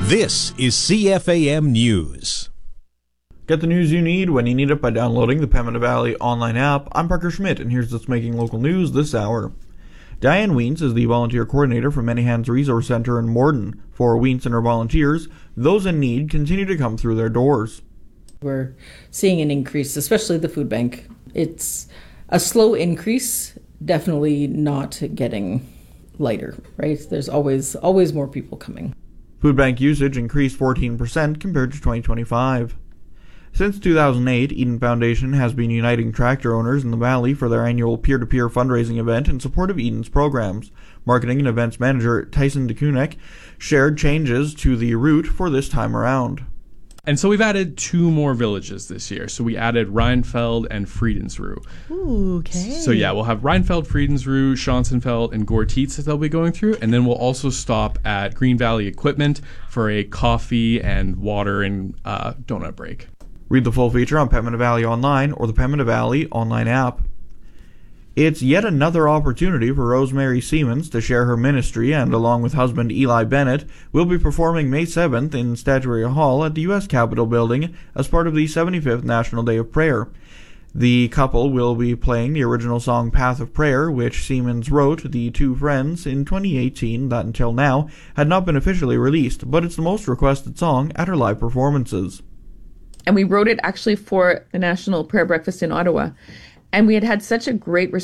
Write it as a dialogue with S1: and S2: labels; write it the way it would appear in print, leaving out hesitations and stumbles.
S1: This is CFAM News.
S2: Get the news you need when you need it by downloading the Pembina Valley online app. I'm Parker Schmidt, and here's what's making local news this hour. Diane Wiens is the volunteer coordinator for Many Hands Resource Centre in Morden. For Wiens and her volunteers, those in need continue to come through their doors.
S3: We're seeing an increase, especially the food bank. It's a slow increase, definitely not getting lighter, right? There's always more people coming.
S2: Food bank usage increased 14% compared to 2025. Since 2008, Eden Foundation has been uniting tractor owners in the valley for their annual peer-to-peer fundraising event in support of Eden's programs. Marketing and events manager Tyson DeKunek shared changes to the route for this time around.
S4: And so we've added 2 more villages this year. So we added Reinfeld and Friedensrud.
S5: Ooh, okay.
S4: So yeah, we'll have Reinfeld, Friedensrud, Schonsenfeld, and Gortitz that they'll be going through. And then we'll also stop at Green Valley Equipment for a coffee and water and donut break.
S2: Read the full feature on Pembina Valley Online or the Pembina Valley online app. It's yet another opportunity for Rosemary Siemens to share her ministry, and along with husband Eli Bennett, will be performing May 7th in Statuary Hall at the U.S. Capitol Building as part of the 75th National Day of Prayer. The couple will be playing the original song Path of Prayer, which Siemens wrote, The Two Friends, in 2018 that until now had not been officially released, but it's the most requested song at her live performances.
S6: And we wrote it actually for the National Prayer Breakfast in Ottawa. And we had such a great